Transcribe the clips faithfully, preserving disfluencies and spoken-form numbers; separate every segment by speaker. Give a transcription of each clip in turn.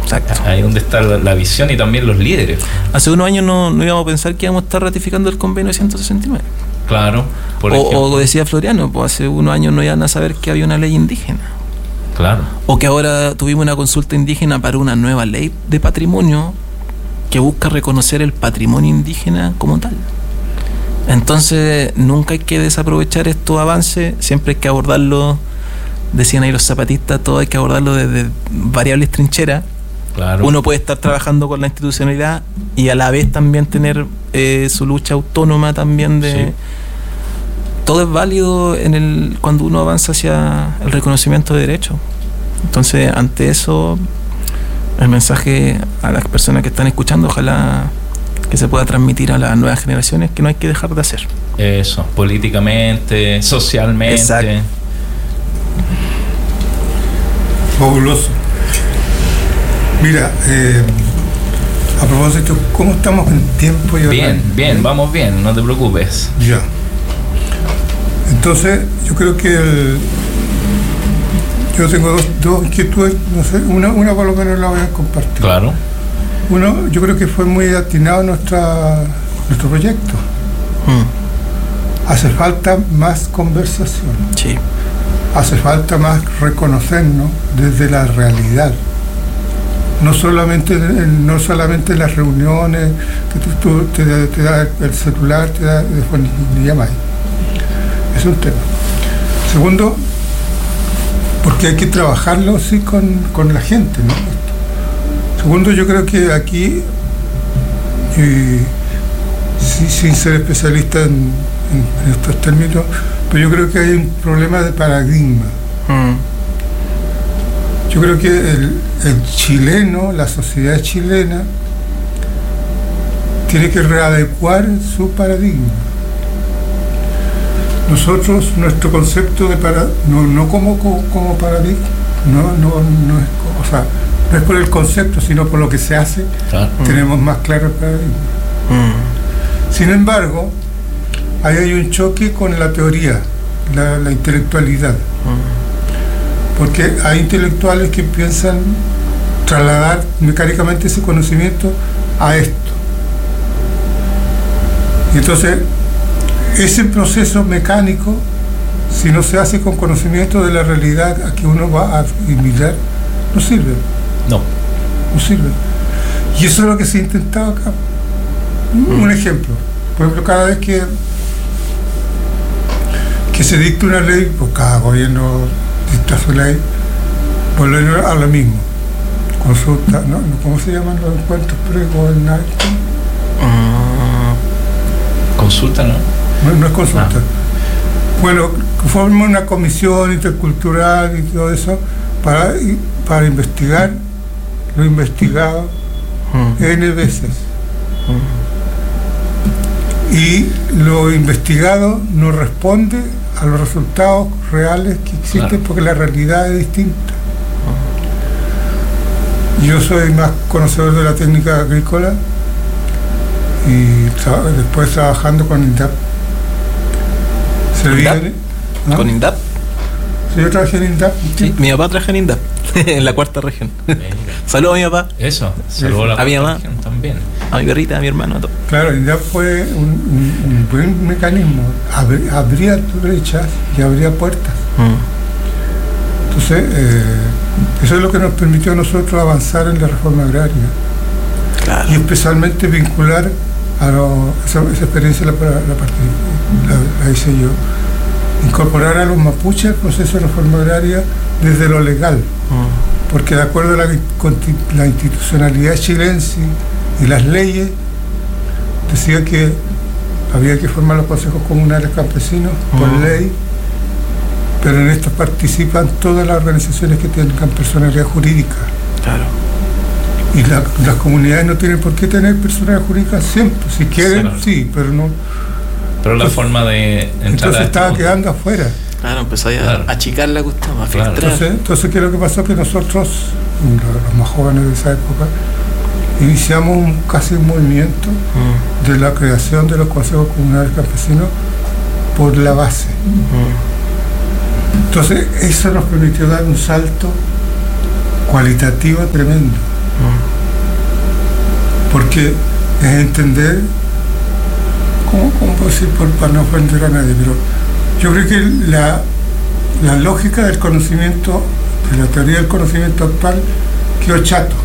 Speaker 1: Exacto.
Speaker 2: Ahí es donde está la, la visión y también los líderes.
Speaker 1: Hace unos años no, no íbamos a pensar que íbamos a estar ratificando el convenio ciento sesenta y nueve.
Speaker 2: Claro. Por
Speaker 1: o,
Speaker 2: ejemplo.
Speaker 1: o decía Floriano, pues hace unos años no iban a saber que había una ley indígena.
Speaker 2: Claro.
Speaker 1: O que ahora tuvimos una consulta indígena para una nueva ley de patrimonio que busca reconocer el patrimonio indígena como tal. Entonces nunca hay que desaprovechar estos avances, siempre hay que abordarlo, decían ahí los zapatistas, todo hay que abordarlo desde variables trincheras.
Speaker 2: Claro.
Speaker 1: Uno puede estar trabajando con la institucionalidad y a la vez también tener eh, su lucha autónoma también de... Sí. Todo es válido en el cuando uno avanza hacia el reconocimiento de derechos. Entonces, ante eso, el mensaje a las personas que están escuchando, ojalá que se pueda transmitir a las nuevas generaciones que no hay que dejar de hacer.
Speaker 2: Eso, políticamente, socialmente.
Speaker 1: Exacto.
Speaker 3: Fabuloso. Mira, eh, a propósito, ¿cómo estamos en tiempo? Y
Speaker 2: bien, bien, vamos bien, no te preocupes.
Speaker 3: Ya. Entonces, yo creo que el, yo tengo dos, dos inquietudes, no sé, una, una por lo menos la voy a compartir.
Speaker 2: Claro.
Speaker 3: Uno, yo creo que fue muy atinado nuestra, nuestro proyecto. Mm. Hace falta más conversación.
Speaker 1: Sí.
Speaker 3: Hace falta más reconocernos desde la realidad. No solamente, no solamente en las reuniones, que tú, tú te, te da el celular, te da después ni, ni llamas. Es un tema. Segundo, porque hay que trabajarlo sí con, con la gente, ¿no? Segundo, yo creo que aquí, y, sí, sin ser especialista en, en, en estos términos, pero yo creo que hay un problema de paradigma. Mm. Yo creo que el, el chileno, la sociedad chilena, tiene que readecuar su paradigma. Nosotros, nuestro concepto de paradigma, no, no como, como, como paradigma, no, no, no, es, o sea, no es por el concepto, sino por lo que se hace, ah, tenemos mm. más claro el paradigma. Mm. Sin embargo, ahí hay un choque con la teoría, la, la intelectualidad. Mm. Porque hay intelectuales que piensan trasladar mecánicamente ese conocimiento a esto. Y entonces, ese proceso mecánico, si no se hace con conocimiento de la realidad a que uno va a mirar, no sirve.
Speaker 2: No.
Speaker 3: No sirve. Y eso es lo que se ha intentado acá. Mm. Un ejemplo. Por ejemplo, cada vez que, que se dicta una ley, pues cada gobierno dicta su ley, volver a lo mismo. Consulta, ¿no? ¿Cómo se llaman los encuentros pregobernamentales?
Speaker 2: Uh, consulta, ¿no?
Speaker 3: No, no es consulta. Ah. Bueno, forma una comisión intercultural y todo eso para, para investigar lo investigado uh. N veces. Uh. Y lo investigado no responde a los resultados reales que existen, claro, porque la realidad es distinta. Uh. Yo soy más conocedor de la técnica agrícola y tra después trabajando con INDAP.
Speaker 1: ¿INDAP? ¿No? ¿Con INDAP?
Speaker 3: Sí, yo trabajé en INDAP.
Speaker 1: Sí, mi papá trabaja en INDAP, en la cuarta región. Saludos a mi papá.
Speaker 2: Eso, saludos
Speaker 1: a, a mi mamá,
Speaker 2: también.
Speaker 1: A mi perrita, a mi hermano, a todo.
Speaker 3: Claro, INDAP fue un, un, un buen mecanismo. Abri, abría brechas y abría puertas. Mm. Entonces, eh, eso es lo que nos permitió a nosotros avanzar en la reforma agraria. Claro. Y especialmente vincular a lo, esa, esa experiencia la, la, la, la, la hice yo. Incorporar a los mapuches al proceso de reforma agraria desde lo legal, mm. porque de acuerdo a la, la institucionalidad chilense y las leyes, decía que había que formar los consejos comunales campesinos mm. por ley, pero en estos participan todas las organizaciones que tengan personalidad jurídica.
Speaker 1: Claro.
Speaker 3: Y la, las comunidades no tienen por qué tener personalidad jurídica siempre, si quieren, sí, sí, pero no.
Speaker 2: Pero la forma de entrar.
Speaker 3: Entonces estaba este quedando afuera.
Speaker 1: Claro, empezó a claro. achicar la cuestión, a
Speaker 2: claro.
Speaker 1: filtrar.
Speaker 3: Entonces, entonces, ¿qué es lo que pasó? Que nosotros, los más jóvenes de esa época, iniciamos un, casi un movimiento mm. de la creación de los consejos comunales campesinos por la base. Mm. Entonces, eso nos permitió dar un salto cualitativo tremendo. porque es entender, ¿cómo, cómo puedo decir por, para no ofender a nadie? Pero yo creo que la, la lógica del conocimiento, de la teoría del conocimiento actual, quedó chato.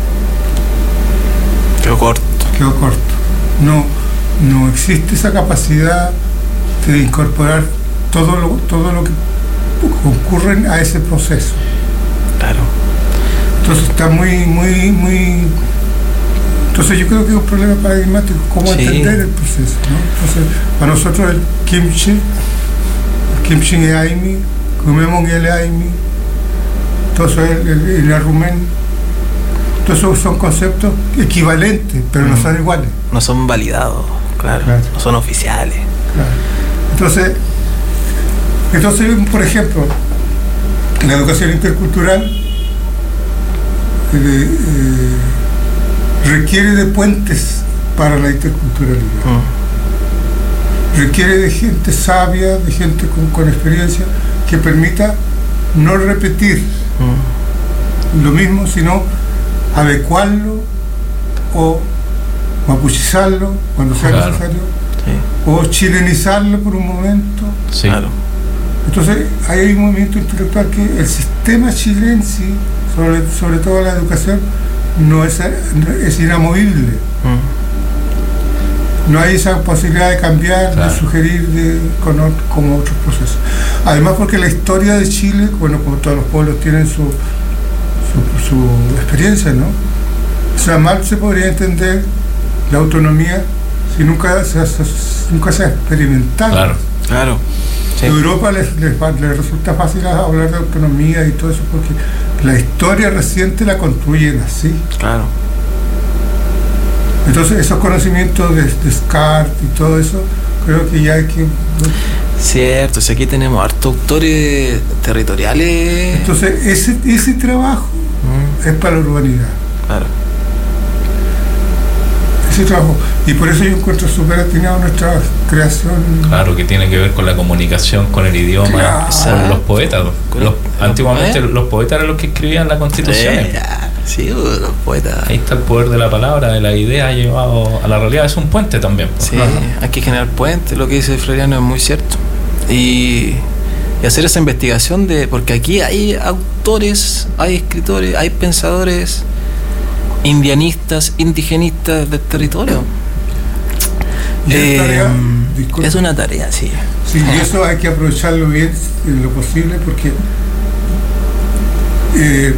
Speaker 1: Quedó corto.
Speaker 3: Quedó corto. No, no existe esa capacidad de incorporar todo lo, todo lo que concurre a ese proceso.
Speaker 1: Claro.
Speaker 3: Entonces está muy, muy, muy... Entonces yo creo que es un problema paradigmático, cómo sí. entender el proceso, ¿no? Entonces, para nosotros el kimchi, el kimchi es aimi, kumemon el aimi, todo eso es el, el, el arrumen, todos esos son conceptos equivalentes, pero mm. no son iguales.
Speaker 1: No son validados, claro, claro. No son oficiales.
Speaker 3: Claro. Entonces, entonces, por ejemplo, la educación intercultural eh, eh, requiere de puentes para la interculturalidad. Mm. Requiere de gente sabia, de gente con, con experiencia, que permita no repetir mm. lo mismo, sino adecuarlo o mapuchizarlo cuando sea claro. necesario, sí. o chilenizarlo por un momento.
Speaker 1: Sí. Claro.
Speaker 3: Entonces, ahí hay un movimiento intelectual que el sistema chileno, sí, sobre, sobre todo la educación, no es, es inamovible. Mm. No hay esa posibilidad de cambiar, claro. de sugerir de, con, como otros procesos. Además, porque la historia de Chile, bueno, como todos los pueblos tienen su, su, su experiencia, ¿no? O sea, mal se podría entender la autonomía si nunca se, se, nunca se ha experimentado.
Speaker 1: Claro, claro.
Speaker 3: Sí. En Europa les, les, les resulta fácil hablar de autonomía y todo eso porque la historia reciente la construyen así.
Speaker 1: Claro.
Speaker 3: Entonces esos conocimientos de Descartes y todo eso, creo que ya hay que...
Speaker 1: Cierto, si aquí tenemos hartos autores territoriales.
Speaker 3: Entonces ese, ese trabajo mm. es para la urbanidad.
Speaker 1: Claro.
Speaker 3: Trabajo. Y por eso yo encuentro súper atinado nuestra creación.
Speaker 2: Claro, que tiene que ver con la comunicación, con el idioma, claro. con los poetas. Los, los, antiguamente ¿eh? los poetas eran los que escribían la Constitución.
Speaker 1: Eh, sí, los poetas.
Speaker 2: Ahí está el poder de la palabra, de la idea llevado a la realidad. Es un puente también.
Speaker 1: Sí, claro. Hay que generar puentes. Lo que dice Floriano es muy cierto. Y, y hacer esa investigación de... Porque aquí hay autores, hay escritores, hay pensadores... indianistas, indigenistas del territorio. Eh, tarea, es una tarea, sí.
Speaker 3: Sí, y eso hay que aprovecharlo bien en lo posible porque eh,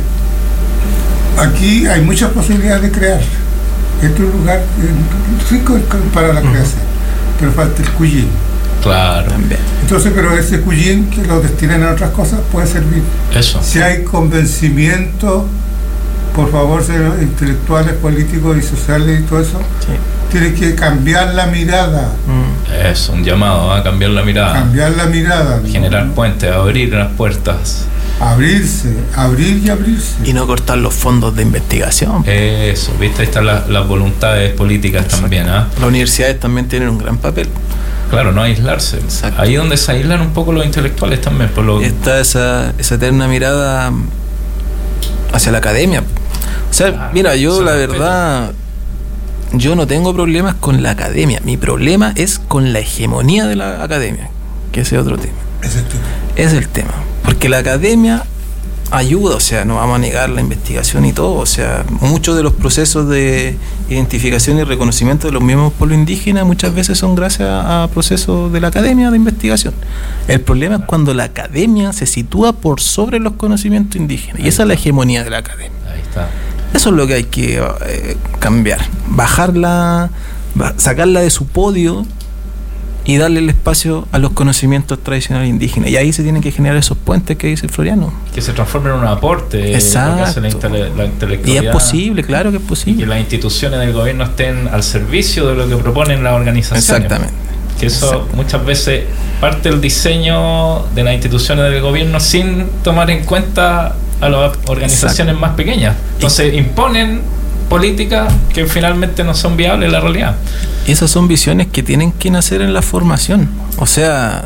Speaker 3: aquí hay muchas posibilidades de crear. Este es un lugar eh, rico para la creación, uh-huh. pero falta el cuyín.
Speaker 2: Claro.
Speaker 1: También.
Speaker 3: Entonces, pero ese cuyín que lo destinen a otras cosas puede servir.
Speaker 2: Eso.
Speaker 3: Si hay convencimiento, por favor, señores intelectuales, políticos y sociales y todo eso, sí. tienen que cambiar la mirada.
Speaker 2: Mm. Es un llamado a cambiar la mirada.
Speaker 3: Cambiar la mirada.
Speaker 2: Generar ¿no? puentes, abrir las puertas.
Speaker 3: Abrirse, abrir y abrirse.
Speaker 1: Y no cortar los fondos de investigación.
Speaker 2: Eso, viste, ahí están las, las voluntades políticas. Exacto. También. ¿eh?
Speaker 1: Las universidades también tienen un gran papel.
Speaker 2: Claro, no aislarse. Exacto. Ahí donde se aíslan un poco los intelectuales también. Por lo...
Speaker 1: Está esa, esa eterna mirada hacia la academia. O sea, ah, mira, yo la respeto. verdad, yo no tengo problemas con la academia. Mi problema es con la hegemonía de la academia, que ese es otro tema.
Speaker 3: Es el tema.
Speaker 1: Es el tema. Porque la academia ayuda, o sea, no vamos a negar la investigación y todo. O sea, muchos de los procesos de identificación y reconocimiento de los mismos pueblos indígenas muchas veces son gracias a, a procesos de la academia de investigación. El problema es cuando la academia se sitúa por sobre los conocimientos indígenas. Y esa es la hegemonía de la academia.
Speaker 2: Ahí está.
Speaker 1: Eso es lo que hay que eh, cambiar, bajarla, sacarla de su podio y darle el espacio a los conocimientos tradicionales indígenas. Y ahí se tienen que generar esos puentes que dice Floriano.
Speaker 2: Que se transformen en un aporte.
Speaker 1: Exacto.
Speaker 2: Lo que hace la, intele- la intelectualidad.
Speaker 1: Y es posible, claro que es posible.
Speaker 2: Y que las instituciones del gobierno estén al servicio de lo que proponen las organizaciones.
Speaker 1: Exactamente.
Speaker 2: Que eso
Speaker 1: Exacto.
Speaker 2: muchas veces parte del diseño de las instituciones del gobierno sin tomar en cuenta a las organizaciones Exacto. más pequeñas. Entonces imponen políticas que finalmente no son viables en la realidad.
Speaker 1: Y esas son visiones que tienen que nacer en la formación. O sea,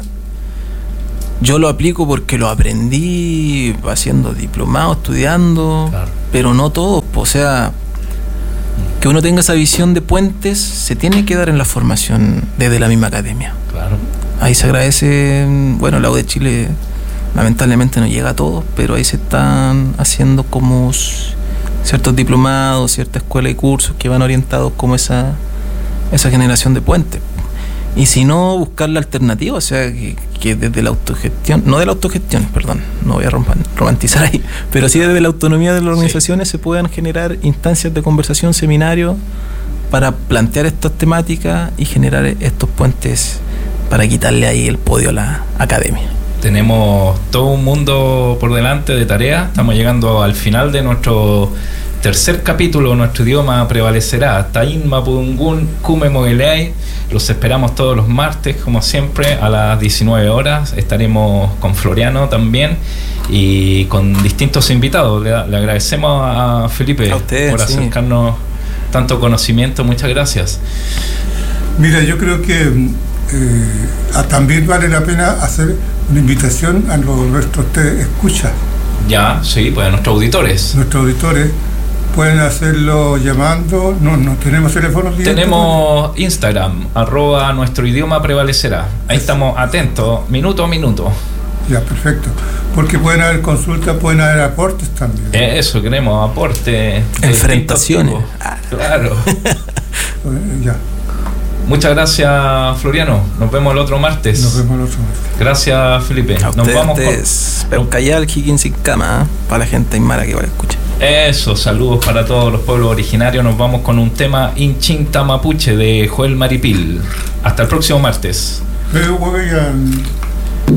Speaker 1: yo lo aplico porque lo aprendí haciendo diplomado, estudiando, claro. pero no todos. O sea, que uno tenga esa visión de puentes se tiene que dar en la formación desde la misma academia.
Speaker 2: Claro.
Speaker 1: Ahí se agradece, bueno, la U de Chile lamentablemente no llega a todos, pero ahí se están haciendo como ciertos diplomados, cierta escuela y cursos que van orientados como esa, esa generación de puentes. Y si no, buscar la alternativa, o sea, que, que desde la autogestión, no de la autogestión, perdón, no voy a romantizar ahí, pero sí desde la autonomía de las organizaciones sí. se puedan generar instancias de conversación, seminarios, para plantear estas temáticas y generar estos puentes para quitarle ahí el podio a la academia.
Speaker 2: Tenemos todo un mundo por delante de tareas, estamos llegando al final de nuestro tercer capítulo. Nuestro idioma prevalecerá. Taín Mapudungún Kume Moguelay. Los esperamos todos los martes, como siempre, a las diecinueve horas. Estaremos con Floriano también y con distintos invitados. Le, le agradecemos a Felipe
Speaker 1: a usted,
Speaker 2: por
Speaker 1: sí.
Speaker 2: acercarnos tanto conocimiento. Muchas gracias.
Speaker 3: Mira, yo creo que eh, también vale la pena hacer una invitación a los, nuestros te escuchas.
Speaker 2: Ya, sí, pues a nuestros auditores.
Speaker 3: Nuestros auditores pueden hacerlo llamando. No, no tenemos teléfonos.
Speaker 2: Tenemos Instagram, arroba nuestro idioma prevalecerá. Ahí estamos atentos, minuto a minuto.
Speaker 3: Ya, perfecto. Porque pueden haber consultas, pueden haber aportes también.
Speaker 2: Eso, queremos aportes.
Speaker 1: Enfrentaciones.
Speaker 2: Ah. Claro.
Speaker 3: Ya.
Speaker 2: Muchas gracias, Floriano. Nos vemos el otro martes.
Speaker 3: Nos vemos el otro martes.
Speaker 2: Gracias, Felipe.
Speaker 1: A
Speaker 2: Nos
Speaker 1: ustedes,
Speaker 2: vamos
Speaker 1: con... Pero un callal, Higgins sin cama, ¿eh? Para la gente aymara que igual escucha.
Speaker 2: Eso, saludos para todos los pueblos originarios. Nos vamos con un tema Inchinta Mapuche de Joel Maripil. Hasta el próximo martes.
Speaker 3: Pero,